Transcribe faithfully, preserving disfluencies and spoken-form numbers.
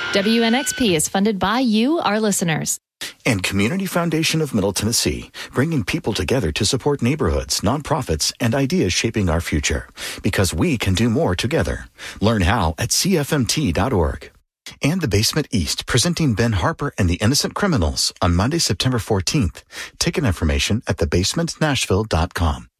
W N X P is funded by you, our listeners. And Community Foundation of Middle Tennessee, bringing people together to support neighborhoods, nonprofits, and ideas shaping our future. Because we can do more together. Learn how at C F M T dot org. And The Basement East, presenting Ben Harper and the Innocent Criminals on Monday, September fourteenth. Ticket information at the basement nashville dot com.